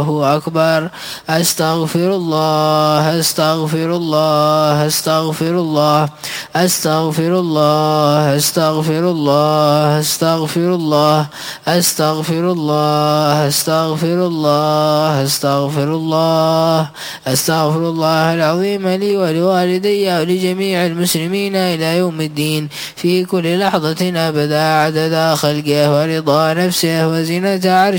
الله أكبر. أستغفر الله أستغفر الله أستغفر الله أستغفر الله أستغفر الله أستغفر الله أستغفر الله أستغفر الله أستغفر الله أستغفر الله العظيم لي ولوالدي ولجميع المسلمين إلى يوم الدين في كل لحظة أبدا عدد خلقه ورضا نفسه وزنة عرشه